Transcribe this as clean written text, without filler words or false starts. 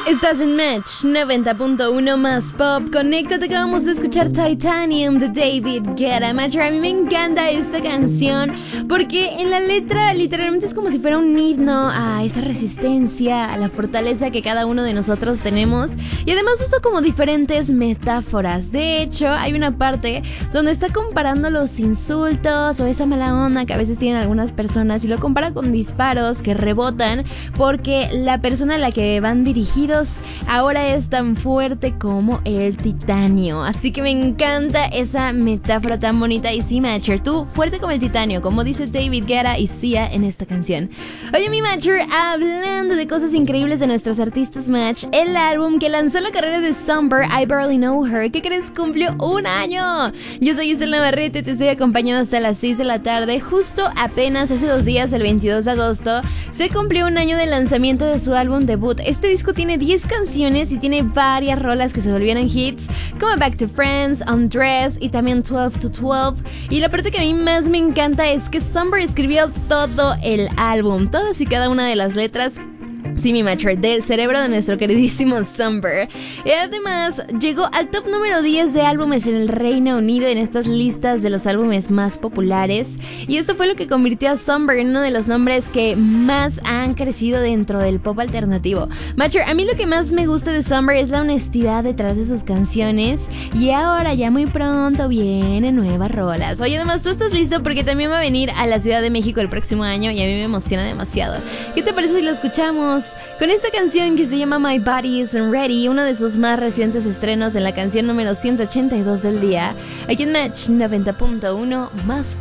Estás en Match 90.1 más pop. Conéctate que vamos a escuchar Titanium de David Guetta. Match, a mí me encanta esta canción porque en la letra literalmente es como si fuera un himno a esa resistencia, a la fortaleza que cada uno de nosotros tenemos. Y además usa como diferentes metáforas. De hecho, hay una parte donde está comparando los insultos o esa mala onda que a veces tienen algunas personas y lo compara con disparos que rebotan porque la persona a la que van dirigidos ahora es tan fuerte como el titanio. Así que me encanta esa metáfora tan bonita. Y sí, Matcher, tú fuerte como el titanio, como dice David Guetta y Sia en esta canción. Oye, mi Matcher, hablando de cosas increíbles de nuestros artistas, Match, el álbum que lanzó la carrera de Somber, I Barely Know Her, ¿qué crees? Cumplió un año. Yo soy Estela Navarrete, te estoy acompañando hasta las 6 de la tarde. Justo apenas hace 2 días, el 22 de agosto, se cumplió un año del lanzamiento de su álbum debut. Este disco tiene 10 canciones y tiene varias rolas que se volvieron hits, como Back to Friends, Undress y también 12 to 12. Y la parte que a mí más me encanta es que Somber escribió todo el álbum, todas y cada una de las letras. Sí, mi Matcher, del cerebro de nuestro queridísimo Somber. Y además llegó al top número 10 de álbumes en el Reino Unido en estas listas de los álbumes más populares. Y esto fue lo que convirtió a Somber en uno de los nombres que más han crecido dentro del pop alternativo. Matcher, a mí lo que más me gusta de Somber es la honestidad detrás de sus canciones. Y ahora ya muy pronto vienen nuevas rolas. Oye, además tú estás listo porque también va a venir a la Ciudad de México el próximo año y a mí me emociona demasiado. ¿Qué te parece si lo escuchamos con esta canción que se llama My Body Isn't Ready, uno de sus más recientes estrenos en la canción número 182 del día, aquí en Match 90.1 más